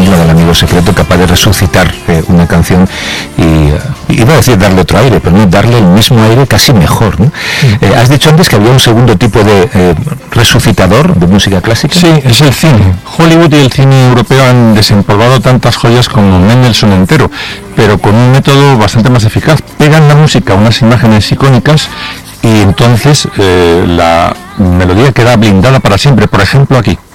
la del amigo secreto, capaz de resucitar una canción y iba a decir darle otro aire, pero no, darle el mismo aire casi mejor, ¿no? Has dicho antes que había un segundo tipo de resucitador de música clásica. Sí, es el cine. Hollywood y el cine europeo han desempolvado tantas joyas como Mendelssohn entero, pero con un método bastante más eficaz. Pegan la música a unas imágenes icónicas y entonces la melodía queda blindada para siempre. Por ejemplo, aquí.